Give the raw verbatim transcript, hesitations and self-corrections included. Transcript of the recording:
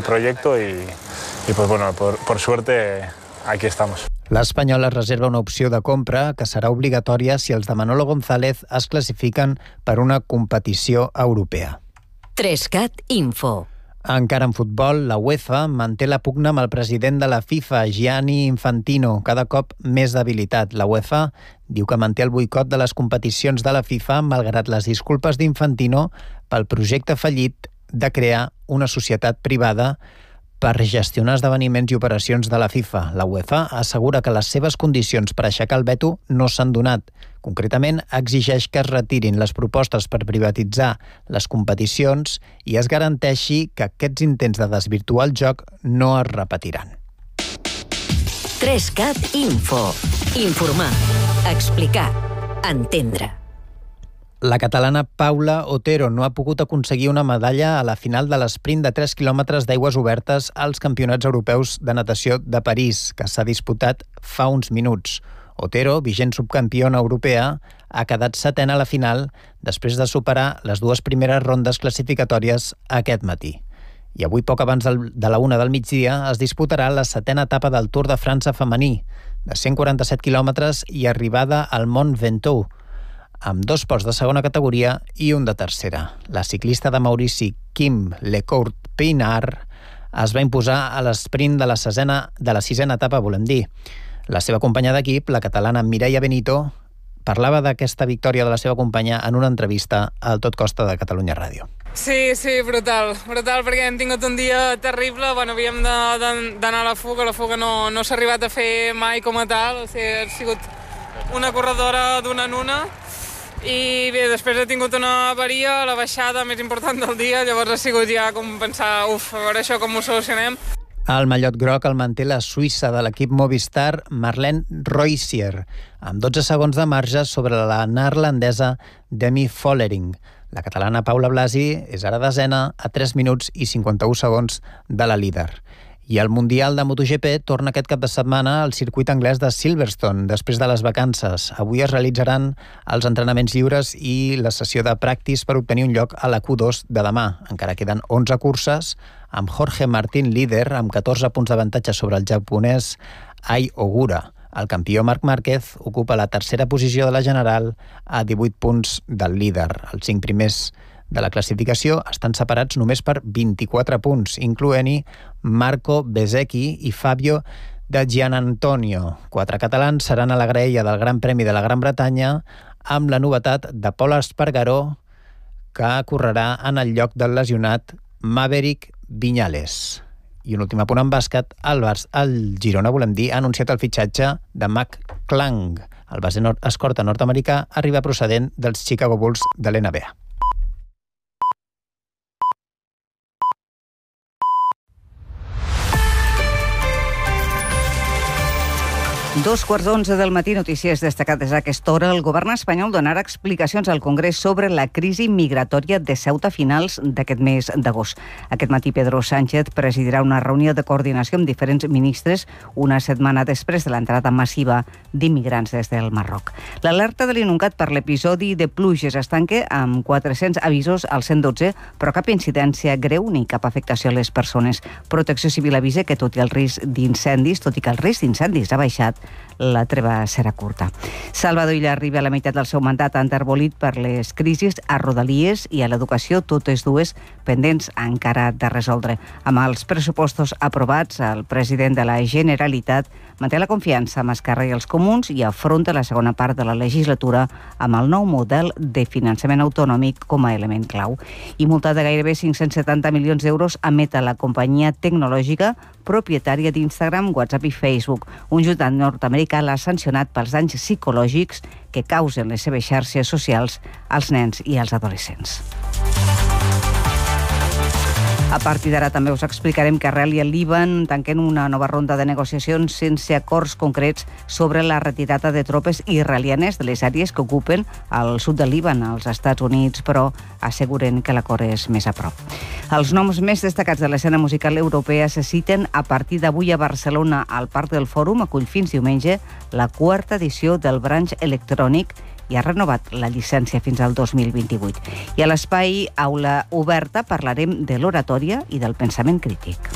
proyecto y, y pues bueno, por, por suerte aquí estamos. L'Espanyol es reserva una opció de compra que serà obligatòria si els de Manolo González es classifiquen per una competició europea. Trescat Info. Encara en futbol, la UEFA manté la pugna amb el president de la FIFA, Gianni Infantino, cada cop més debilitat. La UEFA diu que manté el boicot de les competicions de la FIFA malgrat les disculpes d'Infantino pel projecte fallit de crear una societat privada per gestionar esdeveniments i operacions de la FIFA. La UEFA assegura que les seves condicions per aixecar el veto no s'han donat. Concretament, exigeix que es retirin les propostes per privatitzar les competicions i es garanteixi que aquests intents de desvirtuar el joc no es repetiran. Trescat Info. Informar, explicar, entendre. La catalana Paula Otero no ha pogut aconseguir una medalla a la final de l'esprint de tres quilòmetres d'aigües obertes als Campionats Europeus de Natació de París, que s'ha disputat fa uns minuts. Otero, vigent subcampiona europea, ha quedat setena a la final després de superar les dues primeres rondes classificatòries aquest matí. I avui, poc abans de la una del migdia, es disputarà la setena etapa del Tour de França femení, de cent quaranta-set quilòmetres i arribada al Mont Ventoux, amb dos ports de segona categoria i un de tercera. La ciclista de Maurici, Kim Lecourt-Peinard, es va imposar a l'esprint de la sisena, de la sisena etapa, volem dir. La seva companya d'equip, la catalana Mireia Benito, parlava d'aquesta victòria de la seva companya en una entrevista al Tot Costa de Catalunya Ràdio. Sí, sí, brutal, brutal, perquè hem tingut un dia terrible, bueno, havíem d'anar a la fuga, la fuga no, no s'ha arribat a fer mai com a tal, o sigui, ha sigut una corredora d'una en una, i bé, després he tingut una avaria, la baixada més important del dia, llavors ha sigut ja com pensar, uf, a veure això com ho solucionem. El mallot groc el manté la suïssa de l'equip Movistar, Marlene Reusier, amb dotze segons de marge sobre la neerlandesa Demi Vollering. La catalana Paula Blasi és ara desena a tres minuts i cinquanta-un segons de la líder. I el Mundial de MotoGP torna aquest cap de setmana al circuit anglès de Silverstone, després de les vacances. Avui es realitzaran els entrenaments lliures i la sessió de practice per obtenir un lloc a la Q dos de demà. Encara queden onze curses, amb Jorge Martín líder, amb catorze punts d'avantatge sobre el japonès Ai Ogura. El campió Marc Márquez ocupa la tercera posició de la general a divuit punts del líder. Els cinc primers de la classificació estan separats només per vint-i-quatre punts, incloent-hi Marco Bezzecchi i Fabio de Gianantonio. Quatre catalans seran a la graella del Gran Premi de la Gran Bretanya amb la novetat de Pol Espargaró, que correrà en el lloc del lesionat Maverick Viñales. I un últim apunt en bàsquet, el, Barça, el Girona, volem dir, ha anunciat el fitxatge de Mac Clang. El base nord escorta nord-americà arriba procedent dels Chicago Bulls de l'N B A. Dos quarts d'onze del matí, notícies destacades a aquesta hora. El govern espanyol donarà explicacions al Congrés sobre la crisi migratòria de Ceuta a finals d'aquest mes d'agost. Aquest matí Pedro Sánchez presidirà una reunió de coordinació amb diferents ministres una setmana després de l'entrada massiva d'immigrants des del Marroc. L'alerta de l'Inuncat per l'episodi de pluges es tanca amb quatre-cents avisos al cent dotze, però cap incidència greu ni cap afectació a les persones. Protecció Civil avisa que tot i el risc d'incendis, tot i que el risc d'incendis ha baixat, la treva serà curta. Salvador Illa arriba a la meitat del seu mandat enterbolit per les crisis a Rodalies i a l'educació, totes dues pendents encara de resoldre. Amb els pressupostos aprovats, el president de la Generalitat manté la confiança amb Esquerra i els Comuns i afronta la segona part de la legislatura amb el nou model de finançament autonòmic com a element clau. I multat de gairebé cinc-cents setanta milions d'euros a Meta, la companyia tecnològica propietària d'Instagram, WhatsApp i Facebook. Un jutjat nord-americà l'ha sancionat pels danys psicològics que causen les seves xarxes socials als nens i als adolescents. A partir d'ara també us explicarem que Israel i el Líban tanquen una nova ronda de negociacions sense acords concrets sobre la retirada de tropes israelianes de les àrees que ocupen al sud del Líban, als Estats Units, però asseguren que l'acord és més a prop. Els noms més destacats de l'escena musical europea se citen a partir d'avui a Barcelona. Al Parc del Fòrum acull fins diumenge la quarta edició del Branch Electrònic i ha renovat la llicència fins al dos mil vint-i-vuit. I a l'espai Aula Oberta parlarem de l'oratòria i del pensament crític.